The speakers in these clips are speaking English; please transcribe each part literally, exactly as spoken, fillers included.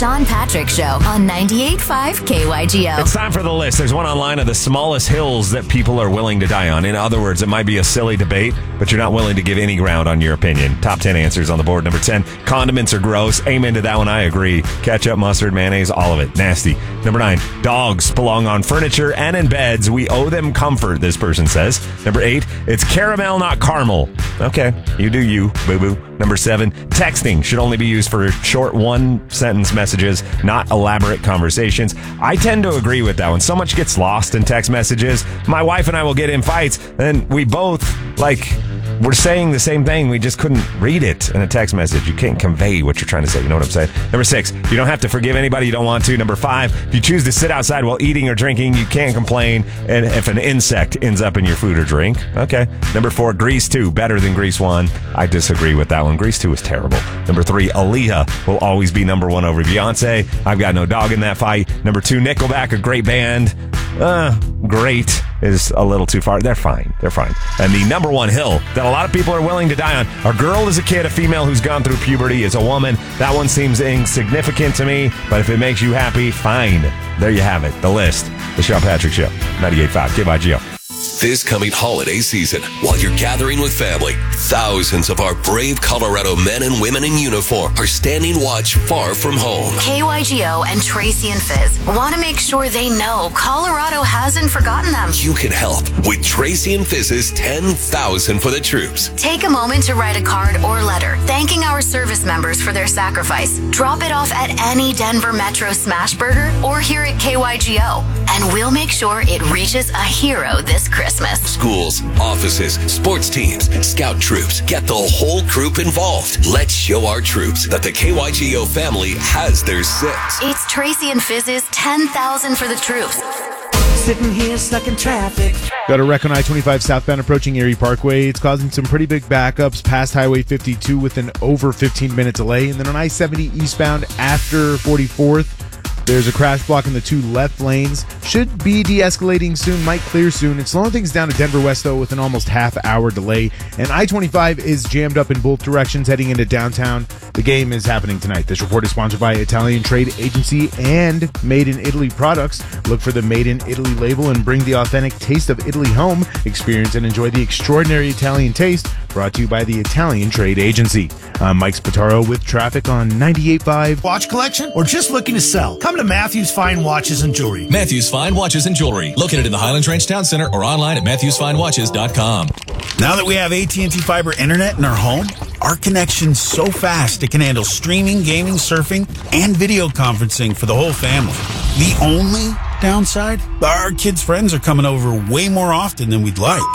Sean Patrick Show on ninety-eight point five K Y G O. It's time for the list. There's one online of the smallest hills that people are willing to die on. In other words, it might be a silly debate, but you're not willing to give any ground on your opinion. Top ten answers on the board. Number ten, condiments are gross. Amen to that one. I agree. Ketchup, mustard, mayonnaise, all of it. Nasty. Number nine, dogs belong on furniture and in beds. We owe them comfort, this person says. Number eight, it's caramel, not caramel. Okay, you do you, boo-boo. Number seven, texting should only be used for short one-sentence messages, not elaborate conversations. I tend to agree with that one. So much gets lost in text messages. My wife and I will get in fights, and we both, like, we're saying the same thing. We just couldn't read it in a text message. You can't convey what you're trying to say. You know what I'm saying? Number six, you don't have to forgive anybody you don't want to. Number five, if you choose to sit outside while eating or drinking, you can't complain and if an insect ends up in your food or drink. Okay. Number four, Grease two, better than Grease one. I disagree with that one. Grease two is terrible. Number three, Aaliyah will always be number one over Beyonce. I've got no dog in that fight. Number two, Nickelback, a great band. Uh, great is a little too far. They're fine. They're fine. And the number one hill that a lot of people are willing to die on. A girl is a kid, a female who's gone through puberty is a woman. That one seems insignificant to me, but if it makes you happy, fine. There you have it. The list. The Sean Patrick Show. ninety-eight point five K Y G O. This coming holiday season, while you're gathering with family, thousands of our brave Colorado men and women in uniform are standing watch far from home. K Y G O and Tracy and Fizz want to make sure they know Colorado hasn't forgotten them. You can help with Tracy and Fizz's ten thousand for the troops. Take a moment to write a card or letter thanking our service members for their sacrifice. Drop it off at any Denver Metro Smashburger or here at K Y G O, and we'll make sure it reaches a hero this Christmas. Schools, offices, sports teams, scout troops. Get the whole group involved. Let's show our troops that the K Y G O family has their six. It's Tracy and Fizz's ten thousand for the troops. Sitting here stuck in traffic. Got a wreck on I twenty-five southbound approaching Erie Parkway. It's causing some pretty big backups past Highway fifty-two with an over fifteen minute delay. And then on I seventy eastbound after forty-fourth, there's a crash block in the two left lanes. Should be de-escalating soon, might clear soon. It's slowing things down to Denver West, though, with an almost half-hour delay. And I twenty-five is jammed up in both directions heading into downtown. The game is happening tonight. This report is sponsored by Italian Trade Agency and Made in Italy products. Look for the Made in Italy label and bring the authentic taste of Italy home. Experience and enjoy the extraordinary Italian taste. Brought to you by the Italian Trade Agency. I'm Mike Spataro with traffic on ninety-eight point five. Watch collection or just looking to sell? Come to Matthews Fine Watches and Jewelry. Matthews Fine Watches and Jewelry, located in the Highlands Ranch Town Center or online at matthews fine watches dot com. Now that we have A T and T Fiber Internet in our home, our connection's so fast it can handle streaming, gaming, surfing, and video conferencing for the whole family. The only downside? Our kids' friends are coming over way more often than we'd like.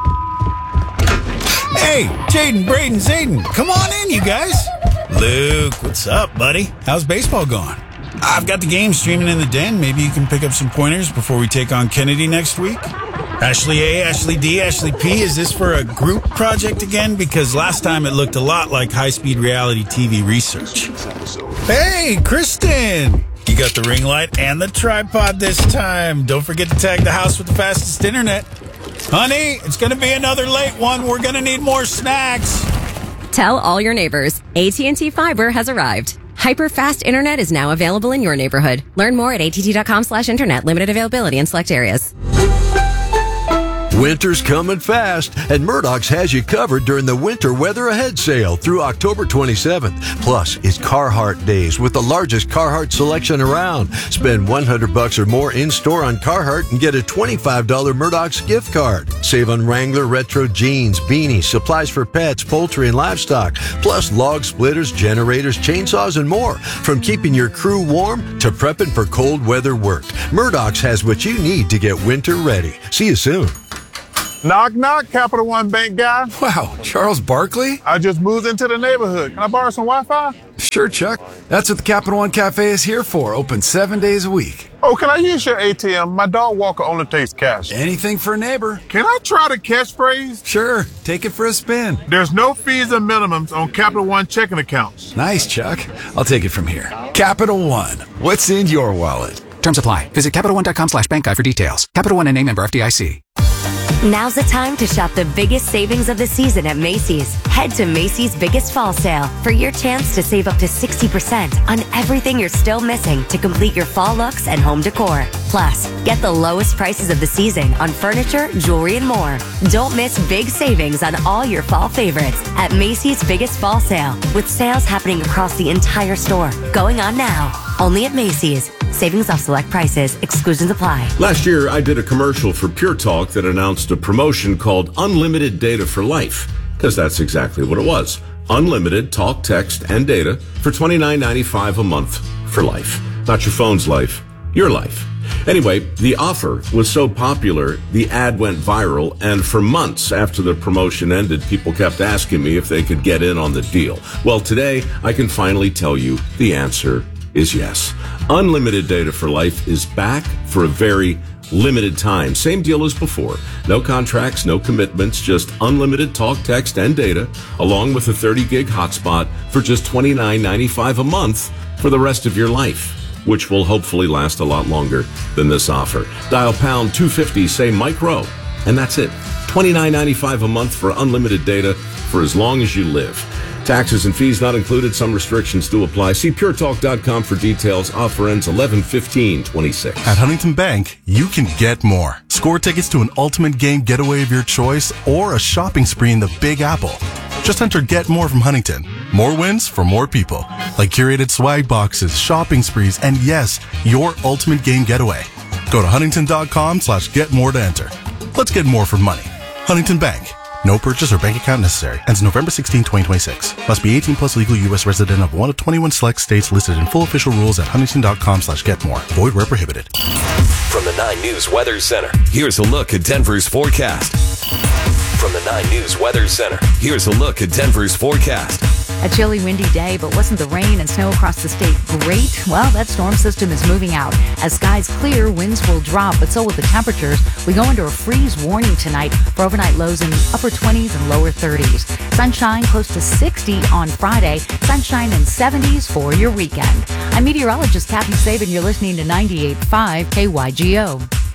Hey, Jaden, Braden, Zayden, come on in, you guys. Luke, what's up, buddy? How's baseball going? I've got the game streaming in the den. Maybe you can pick up some pointers before we take on Kennedy next week. Ashley A, Ashley D, Ashley P, is this for a group project again? Because last time it looked a lot like high-speed reality T V research. Hey, Kristen! You got the ring light and the tripod this time. Don't forget to tag the house with the fastest internet. Honey, it's going to be another late one. We're going to need more snacks. Tell all your neighbors, A T and T Fiber has arrived. Hyper-fast internet is now available in your neighborhood. Learn more at att.com slash internet. Limited availability in select areas. Winter's coming fast, and Murdoch's has you covered during the Winter Weather Ahead sale through October twenty-seventh. Plus, it's Carhartt Days with the largest Carhartt selection around. Spend one hundred bucks or more in-store on Carhartt and get a twenty-five dollars Murdoch's gift card. Save on Wrangler retro jeans, beanies, supplies for pets, poultry, and livestock, plus log splitters, generators, chainsaws, and more. From keeping your crew warm to prepping for cold weather work, Murdoch's has what you need to get winter ready. See you soon. Knock, knock, Capital One Bank guy. Wow, Charles Barkley? I just moved into the neighborhood. Can I borrow some Wi-Fi? Sure, Chuck. That's what the Capital One Cafe is here for. Open seven days a week. Oh, can I use your A T M? My dog walker only takes cash. Anything for a neighbor. Can I try the catchphrase? Sure. Take it for a spin. There's no fees and minimums on Capital One checking accounts. Nice, Chuck. I'll take it from here. Capital One. What's in your wallet? Terms apply. Visit CapitalOne.com slash bank guide for details. Capital One and a member F D I C. Now's the time to shop the biggest savings of the season at Macy's. Head to Macy's Biggest Fall Sale for your chance to save up to sixty percent on everything you're still missing to complete your fall looks and home decor. Plus, get the lowest prices of the season on furniture, jewelry, and more. Don't miss big savings on all your fall favorites at Macy's Biggest Fall Sale, with sales happening across the entire store. Going on now, only at Macy's. Savings off select prices. Exclusions apply. Last year, I did a commercial for Pure Talk that announced a promotion called Unlimited Data for Life, because that's exactly what it was. Unlimited talk, text, and data for twenty-nine ninety-five a month for life. Not your phone's life, your life. Anyway, the offer was so popular, the ad went viral, and for months after the promotion ended, people kept asking me if they could get in on the deal. Well, today, I can finally tell you the answer is yes. Unlimited Data for Life is back for a very limited time. Same deal as before. No contracts, no commitments, just unlimited talk, text, and data, along with a thirty gig hotspot for just twenty-nine ninety-five a month for the rest of your life, which will hopefully last a lot longer than this offer. Dial pound two fifty, say Mike Rowe, and that's it. twenty-nine ninety-five a month for unlimited data for as long as you live. Taxes and fees not included. Some restrictions do apply. See pure talk dot com for details. Offer ends eleven fifteen twenty-six. At Huntington Bank, you can get more. Score tickets to an ultimate game getaway of your choice or a shopping spree in the Big Apple. Just enter Get More from Huntington. More wins for more people. Like curated swag boxes, shopping sprees, and yes, your ultimate game getaway. Go to huntington.com slash get more to enter. Let's get more for money. Huntington Bank. No purchase or bank account necessary. Ends November sixteenth, twenty twenty-six. Must be eighteen plus, legal U S resident of one of twenty-one select states listed in full official rules at huntington.com slash get more. Void where prohibited. From the nine News Weather Center, here's a look at Denver's forecast. From the nine News Weather Center, here's a look at Denver's forecast. A chilly, windy day, but wasn't the rain and snow across the state great? Well, that storm system is moving out. As skies clear, winds will drop, but so will the temperatures. We go into a freeze warning tonight for overnight lows in the upper twenties and lower thirties. Sunshine close to sixty on Friday. Sunshine in seventies for your weekend. I'm meteorologist Kathy Sabin. You're listening to ninety-eight point five K Y G O.